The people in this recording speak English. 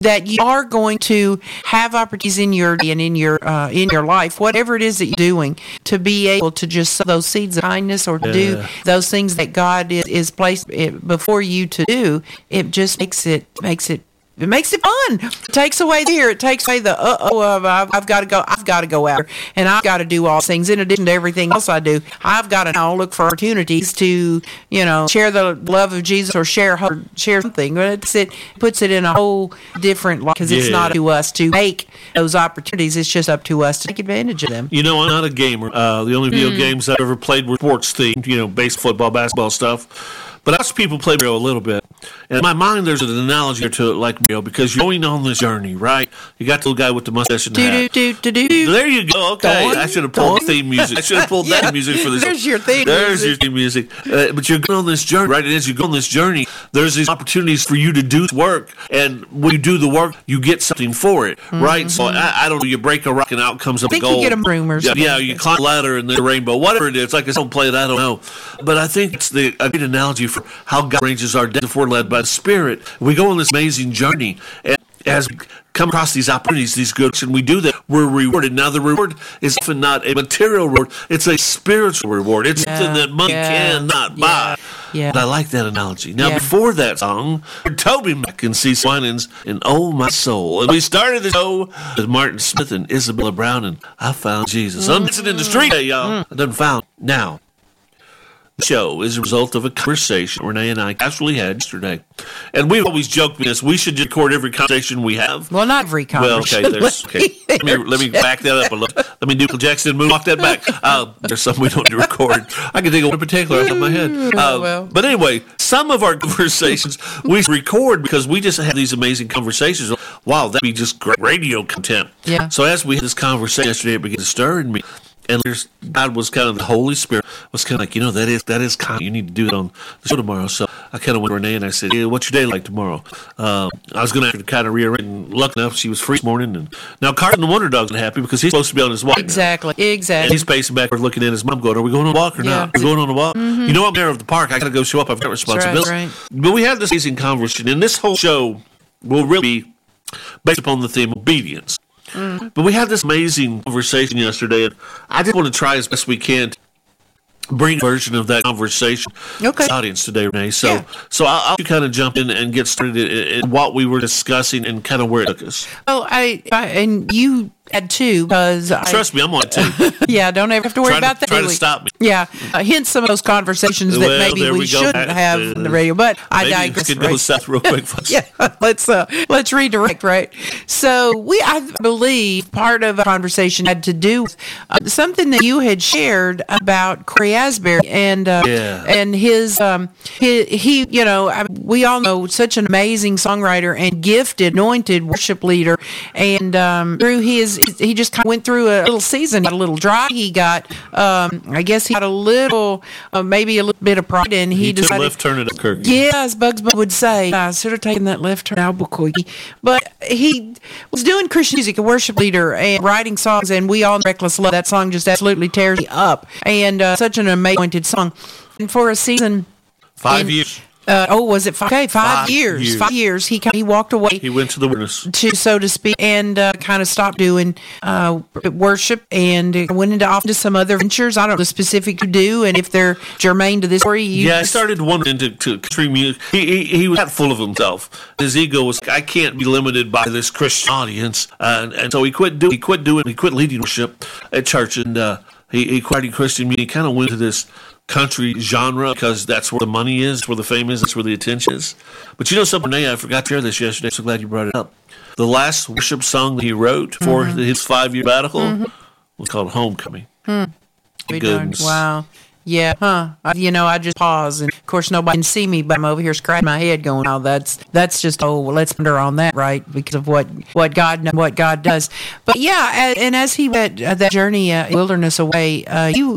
that you are going to have opportunities in your day and in your life, whatever it is that you're doing, to be able to just sow those seeds of kindness or to do those things that God is placed before you to do. It just makes it fun. It takes away it takes away the I've got to go out and I've got to do all things in addition to everything else I do. I've got to now look for opportunities to share the love of Jesus or share something. But it puts it in a whole different light, because it's not up to us to make those opportunities. It's just up to us to take advantage of them. I'm not a gamer. The only video games I've ever played were sports themed, baseball, football, basketball stuff. But I watch people play Mario a little bit. And in my mind, there's an analogy to it like Mario, because you're going on this journey, right? You got the little guy with the mustache and the hat. There you go. Okay. I should have pulled theme music. I should have pulled that music for this. There's your theme music. But you're going on this journey, right? And as you go on this journey, there's these opportunities for you to do work. And when you do the work, you get something for it, right? So I don't know. You break a rock and out comes up a gold. You get a broom or something. Yeah, you climb a ladder and then a rainbow. Whatever it is. Like I don't play it, I don't know. But I think it's a great analogy for how God arranges our day if we're led by the Spirit. We go on this amazing journey, and as we come across these opportunities, these goods, and we do that, we're rewarded. Now, the reward is often not a material reward; it's a spiritual reward. It's something that money cannot buy. Yeah. But I like that analogy. Now, before that song, Toby Mac and CeCe Winans and "Oh My Soul," and we started the show with Martin Smith and Isabella Brown, and "I Found Jesus." I'm dancing in the street, y'all. I done found now. Show is a result of a conversation Renee and I casually had yesterday. And we've always joked with this. We should record every conversation we have. Well, not every conversation. Well, let me back that up a little. Let me do Michael Jackson and moonwalk that back. There's some we don't do record. I can think of one in particular off the top of my head. But anyway, some of our conversations we record because we just have these amazing conversations. Wow, that'd be just great radio content. Yeah. So as we had this conversation yesterday, it began to stir in me. And God was kind of, the Holy Spirit was kind of like, that is kind of, you need to do it on the show tomorrow. So I kind of went to Renee and I said, what's your day like tomorrow? I was going to have to kind of rearrange, and lucky enough, she was free this morning. And now Carson the Wonder Dog's not happy because he's supposed to be on his walk. Exactly. And he's pacing backward looking at his mom going, are we going on a walk or not? We're going on a walk. Mm-hmm. I'm mayor of the park. I got to go show up. I've got responsibility. Right. But we had this amazing conversation, and this whole show will really be based upon the theme obedience. But we had this amazing conversation yesterday, and I just want to try as best we can to bring a version of that conversation to the audience today, Renee. So I'll kind of jump in and get started in what we were discussing and kind of where it took us. Oh, and you had two, because trust me, I'm on two. Yeah, don't ever have to worry about that. Try to stop me. Yeah, hence some of those conversations that maybe we shouldn't have on the radio. But I digress. Maybe go south real quick. Yeah, let's redirect. Right. So I believe part of a conversation had to do with something that you had shared about Corey Asbury and his he we all know, such an amazing songwriter and gifted, anointed worship leader, and through he just kind of went through a little season, got a little dry. He got, I guess he had a little, maybe a little bit of pride, and he decided took a left turn at Albuquerque. Yeah, as Bugs Bunny would say, I should have taken that left turn at Albuquerque. But he was doing Christian music, a worship leader, and writing songs, and we all know Reckless Love. That song just absolutely tears me up, and such an amazing song. And for a season, 5 years. Was it 5? Okay, 5 years. 5 years. He walked away. He went to the wilderness, so to speak, and kind of stopped doing worship and went into some other ventures. I don't know the specific you do, and if they're germane to this story. I started wondering to country music. He was that full of himself. His ego was, I can't be limited by this Christian audience, and so he quit leading worship at church, and he quit Christian music. He kind of went to this country genre because that's where the money is, where the fame is, that's where the attention is. But something, Renee, I forgot to share this yesterday. I'm so glad you brought it up. The last worship song that he wrote for his 5-year sabbatical was called Homecoming. Goodness. Wow. Yeah, I just pause, and of course nobody can see me, but I'm over here scratching my head going, oh, that's just, let's ponder on that, right, because of what God does. But yeah, and as he went that journey, wilderness away, you